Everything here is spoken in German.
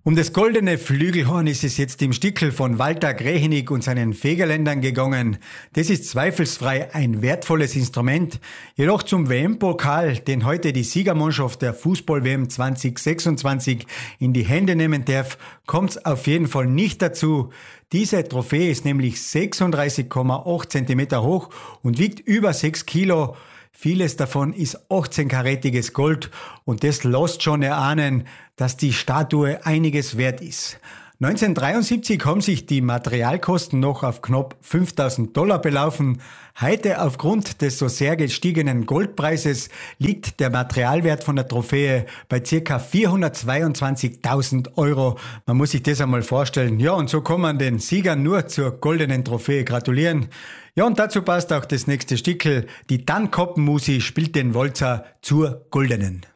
Um das goldene Flügelhorn ist es jetzt im Stickel von Walter Grehenig und seinen Fegerländern gegangen. Das ist zweifelsfrei ein wertvolles Instrument. Jedoch zum WM-Pokal, den heute die Siegermannschaft der Fußball-WM 2026 in die Hände nehmen darf, kommt es auf jeden Fall nicht dazu. Diese Trophäe ist nämlich 36,8 Zentimeter hoch und wiegt über 6 Kilo. Vieles davon ist 18-karatiges Gold und das lässt schon erahnen, dass die Statue einiges wert ist. 1973 haben sich die Materialkosten noch auf knapp $5.000 belaufen. Heute aufgrund des so sehr gestiegenen Goldpreises liegt der Materialwert von der Trophäe bei ca. 422.000 €. Man muss sich das einmal vorstellen. Ja, und so kann man den Siegern nur zur goldenen Trophäe gratulieren. Ja, und dazu passt auch das nächste Stickel. Die Tannkoppen-Musi spielt den Walzer zur goldenen.